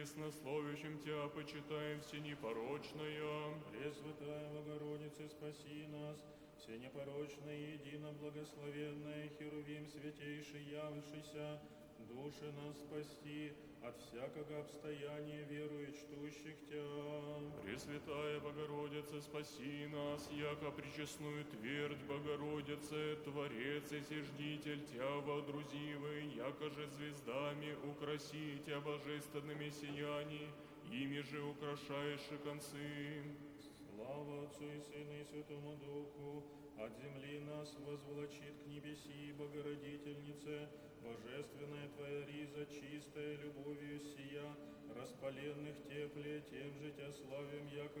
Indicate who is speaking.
Speaker 1: Славящим Тебя почитаем все непорочная.
Speaker 2: Пресвятая Богородица, спаси нас, все непорочное, едино благословенное, Херувим святейший, явившийся, души нас спасти от всякого обстояния верует чтущих Тебя.
Speaker 1: Пресвятая Богородица, спаси нас, яко пречестную твердь Богородице, Творец и Сиждитель Тебя водрузивый, яко же звездами украси Тебя божественными сияний, ими же украшаешь и концы.
Speaker 2: Слава Отцу и Сыну и Святому Духу, от земли нас возвлачит к небеси, Богородительнице, божественная Твоя риза, чистая любовью сия, распаленных тепле, тем же Тебя славим, яко